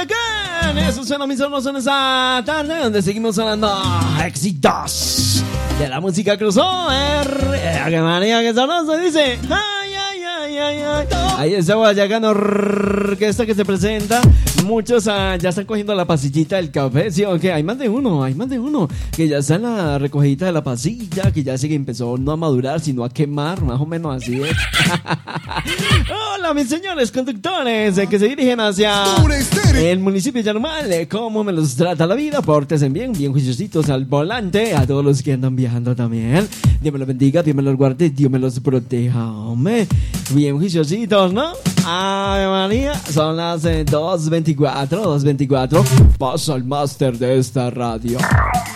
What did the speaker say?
Boyacá. Eso suena mis hermanos en esta tarde, donde seguimos sonando éxitos de la música crossover. Que María, que sabroso, dice. Ay, ay, ay, ay, ay. Ahí está Guayacán Orquesta que se presenta. Muchos ya están cogiendo la pasillita del café. Sí, ok, hay más de uno que ya está en la recogidita de la pasilla, que ya sí que empezó no a madurar, sino a quemar, más o menos así es. Hola, mis señores conductores que se dirigen hacia el municipio de Yarumal. ¿Cómo me los trata la vida? Pórtense bien juiciositos al volante. A todos los que andan viajando también. Dios me los bendiga, Dios me los guarde, Dios me los proteja, hombre. Bien juiciositos, ¿no? Ave María, son las 2:24. Pasa el máster de esta radio.